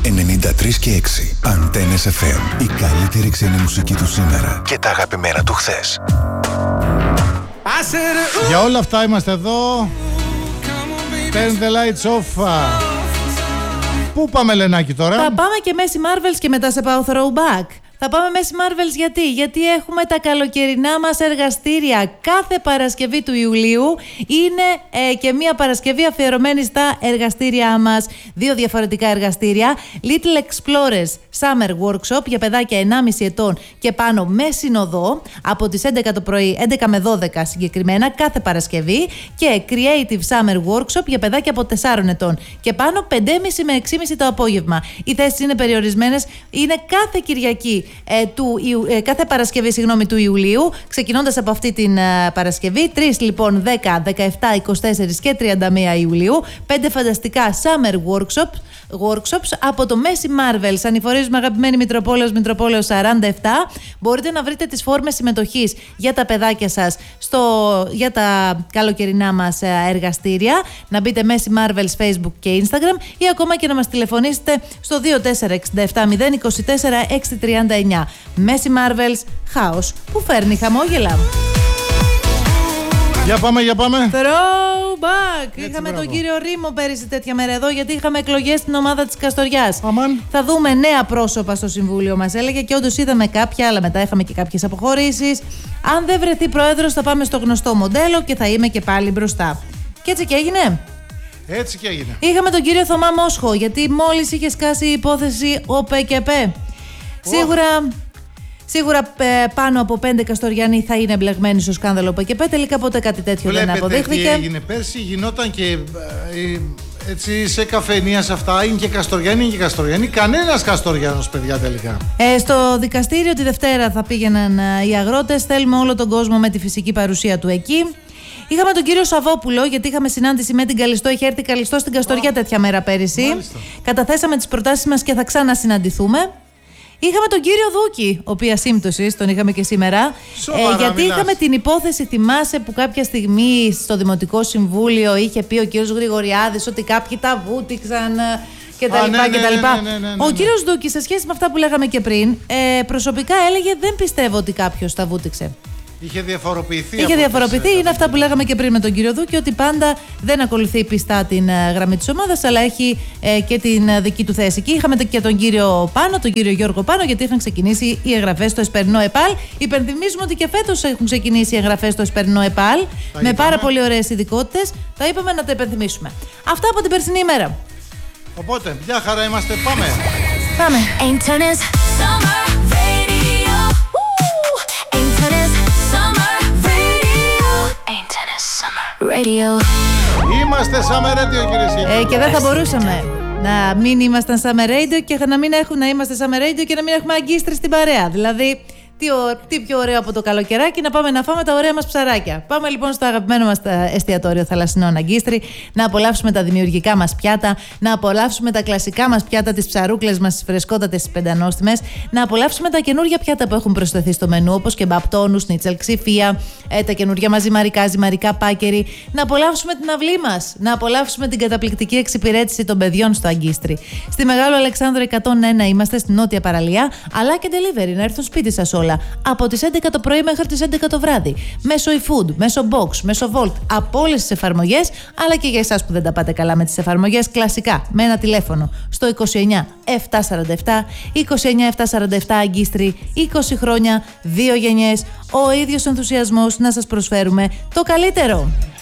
93 και 6. Αντένες FM. Η καλύτερη ξένη μουσική του σήμερα και τα αγαπημένα του χθες. Για όλα αυτά είμαστε εδώ. Turn the lights off. Πού πάμε, Λενάκη, τώρα? Θα πάμε και Μέση Marvels και μετά σε πάω throwback. Θα πάμε Μέση Marvels γιατί έχουμε τα καλοκαιρινά μας εργαστήρια. Κάθε Παρασκευή του Ιουλίου είναι και μια Παρασκευή αφιερωμένη στα εργαστήριά μας. 2 διαφορετικά εργαστήρια. Little Explorers Summer Workshop για παιδάκια 1,5 ετών και πάνω με συνοδό από τις 11 το πρωί, 11 με 12 συγκεκριμένα, κάθε Παρασκευή. Και Creative Summer Workshop για παιδάκια από 4 ετών και πάνω, 5,5 με 6,5 το απόγευμα. Οι θέσεις είναι περιορισμένες, είναι κάθε Κυριακή. Κάθε Παρασκευή του Ιουλίου, ξεκινώντας από αυτή την Παρασκευή. 3 λοιπόν, 10, 17, 24 και 31 Ιουλίου. 5 φανταστικά Summer Workshops από το Μέση Marvels. Ανηφορίζουμε, αγαπημένη Μητροπόλεως 47. Μπορείτε να βρείτε τις φόρμες συμμετοχής για τα παιδάκια σας για τα καλοκαιρινά μας εργαστήρια. Να μπείτε Μέση Marvels Facebook και Instagram ή ακόμα και να μας τηλεφωνήσετε στο 2467 024 639. Μέση Marvels, χάος που φέρνει χαμόγελα. Για πάμε. Throwback. Έτσι, είχαμε μπράβο. τον κύριο Ρήμο πέρυσι τέτοια μέρα εδώ, γιατί είχαμε εκλογές στην ομάδα της Καστοριάς. Αμάν. Θα δούμε νέα πρόσωπα στο Συμβούλιο, μας έλεγε, και όντως είδαμε κάποια, αλλά μετά είχαμε και κάποιες αποχωρήσεις. Αν δεν βρεθεί πρόεδρος, θα πάμε στο γνωστό μοντέλο και θα είμαι και πάλι μπροστά. Και έτσι και έγινε. Έτσι και έγινε. Είχαμε τον κύριο Θωμά Μόσχο, γιατί μόλις είχε σκάσει η υπόθεση ΟΠΕΚΕΠΕ. Σίγουρα πάνω από 5 Καστοριανοί θα είναι εμπλεγμένοι στο σκάνδαλο ΟΠΕΚΕΠΕ. Τελικά ποτέ κάτι τέτοιο δεν αποδείχθηκε. Τι έγινε πέρσι, γινόταν και έτσι σε καφενεία σε αυτά. Είναι και Καστοριανοί, κανένας Καστοριανός, παιδιά, τελικά. Στο δικαστήριο τη Δευτέρα θα πήγαιναν οι αγρότες. Θέλουμε όλο τον κόσμο με τη φυσική παρουσία του εκεί. Είχαμε τον κύριο Σαββόπουλο, γιατί είχαμε συνάντηση με την Καλιστό. Είχε έρθει Καλιστό στην Καστοριά τέτοια μέρα πέρυσι. Μάλιστα. Καταθέσαμε τις προτάσεις μας και θα ξανασυναντηθούμε. Είχαμε τον κύριο Δούκη, ο οποίος σύμπτωσης, τον είχαμε και σήμερα. Γιατί μιλάς. είχαμε την υπόθεση, θυμάσαι, που κάποια στιγμή στο Δημοτικό Συμβούλιο είχε πει ο κύριος Γρηγοριάδης ότι κάποιοι τα βούτυξαν και τα λοιπά και τα λοιπά. Ο κύριος Δούκης, σε σχέση με αυτά που λέγαμε και πριν, προσωπικά έλεγε δεν πιστεύω ότι κάποιος τα βούτυξε. Είχε διαφοροποιηθεί. Είναι αυτά που λέγαμε και πριν με τον κύριο Δούκη, ότι πάντα δεν ακολουθεί πιστά την γραμμή της ομάδας, αλλά έχει και την δική του θέση. Και είχαμε και τον κύριο Πάνο, τον κύριο Γιώργο Πάνο, γιατί είχαν ξεκινήσει οι εγγραφές στο Εσπερινό ΕΠΑΛ. Υπενθυμίζουμε ότι και φέτος έχουν ξεκινήσει οι εγγραφές στο Εσπερινό ΕΠΑΛ με πάρα πολύ ωραίες ειδικότητες. Τα είπαμε να τα υπενθυμίσουμε. Αυτά από την περσινή ημέρα. Οπότε, μια χαρά είμαστε. Πάμε. Radio. Είμαστε Summer Radio, κυρίες. Και δεν θα μπορούσαμε να μην ήμασταν Summer Radio και να είμαστε Summer Radio και να μην έχουμε αγκίστρι στην παρέα. Δηλαδή, τι πιο ωραίο από το καλοκαιράκι, να πάμε να φάμε τα ωραία μας ψαράκια. Πάμε λοιπόν στο αγαπημένο μας εστιατόριο Θαλασσινών Αγκίστρι, να απολαύσουμε τα δημιουργικά μας πιάτα, να απολαύσουμε τα κλασικά μας πιάτα, τις ψαρούκλες μας, τις φρεσκότατες, τις πεντανόστιμες, να απολαύσουμε τα καινούργια πιάτα που έχουν προσθεθεί στο μενού, όπως και μπαπτόνου, σνίτσελ, ξυφία, τα καινούργια μας ζυμαρικά πάκερι, να απολαύσουμε την αυλή μας, να απολαύσουμε την καταπληκτική εξυπηρέτηση των παιδιών στο Αγκίστρι. Στη Μεγάλο Αλεξάνδρο 101 είμαστε, στην νότια παραλία, αλλά και delivery, να έρθουν σπίτι σας όλα. Από τις 11 το πρωί μέχρι τις 11 το βράδυ. Μέσω eFood, μέσω Box, μέσω Volt, από όλες τις εφαρμογές, αλλά και για εσάς που δεν τα πάτε καλά με τις εφαρμογές, κλασικά, με ένα τηλέφωνο στο 29 747, 29 747 Αγκίστρι, 20 χρόνια, 2 γενιές, ο ίδιος ενθουσιασμός να σας προσφέρουμε το καλύτερο.